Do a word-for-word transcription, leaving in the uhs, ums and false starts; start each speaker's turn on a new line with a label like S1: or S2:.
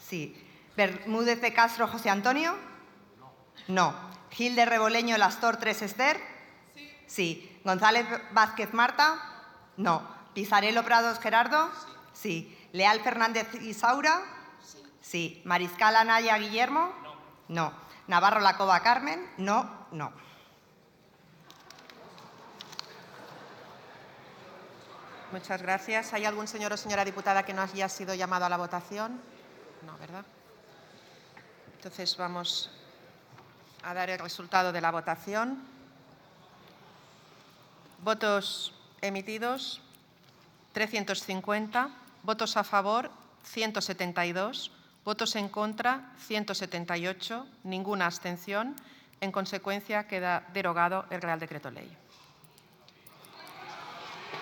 S1: Sí. ¿Bermúdez de Castro José Antonio? No. ¿Gil de Reboleño Las Tortres Esther? Sí. Sí. ¿González Vázquez Marta? No. ¿Pizarello Prados Gerardo? Sí. sí. ¿Leal Fernández Isaura? Sí. sí. ¿Mariscal Anaya Guillermo? No. no. ¿Navarro Lacova Carmen? No, no.
S2: Muchas gracias. ¿Hay algún señor o señora diputada que no haya sido llamado a la votación? No, ¿verdad? Entonces vamos a dar el resultado de la votación. Votos emitidos, trescientos cincuenta. Votos a favor, ciento setenta y dos. Votos en contra, ciento setenta y ocho. Ninguna abstención. En consecuencia, queda derogado el Real Decreto Ley.